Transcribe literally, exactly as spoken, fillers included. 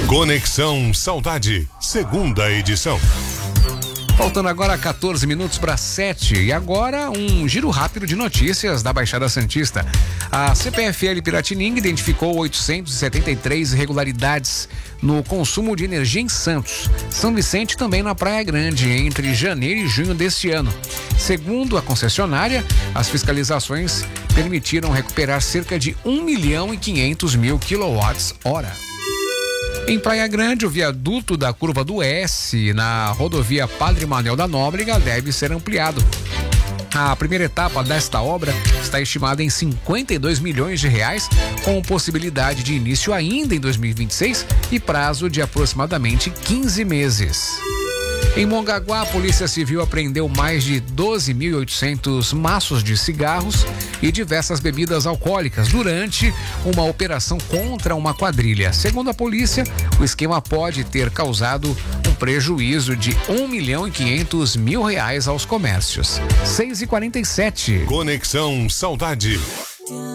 Conexão Saudade, segunda edição. Faltando agora quatorze minutos para sete. E agora um giro rápido de notícias da Baixada Santista. A C P F L Piratininga identificou oitocentos e setenta e três irregularidades no consumo de energia em Santos, São Vicente, também na Praia Grande, entre janeiro e junho deste ano. Segundo a concessionária, as fiscalizações permitiram recuperar cerca de um milhão e quinhentos mil quilowatts-hora. Em Praia Grande, o viaduto da Curva do S, na rodovia Padre Manuel da Nóbrega, deve ser ampliado. A primeira etapa desta obra está estimada em cinquenta e dois milhões de reais, com possibilidade de início ainda em dois mil e vinte e seis e prazo de aproximadamente quinze meses. Em Mongaguá, a Polícia Civil apreendeu mais de doze mil e oitocentos maços de cigarros e diversas bebidas alcoólicas durante uma operação contra uma quadrilha. Segundo a polícia, o esquema pode ter causado um prejuízo de um milhão e quinhentos mil reais aos comércios. seis e quarenta e sete. Conexão Saudade.